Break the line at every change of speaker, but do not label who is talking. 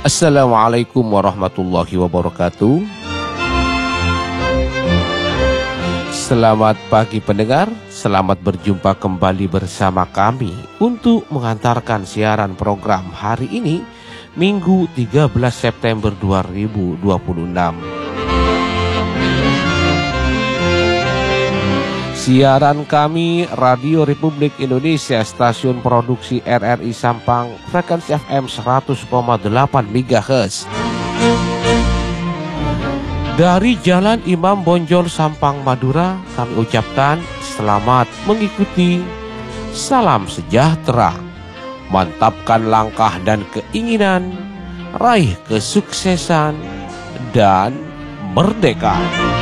Assalamualaikum warahmatullahi wabarakatuh. Selamat pagi pendengar, selamat berjumpa kembali bersama kami untuk mengantarkan siaran program hari ini, Minggu 13 September 2026. Siaran kami Radio Republik Indonesia, stasiun produksi RRI Sampang, frekuensi FM 100,8 MHz. Dari Jalan Imam Bonjol Sampang Madura, kami ucapkan selamat mengikuti. Salam sejahtera, mantapkan langkah dan keinginan, raih kesuksesan dan merdeka.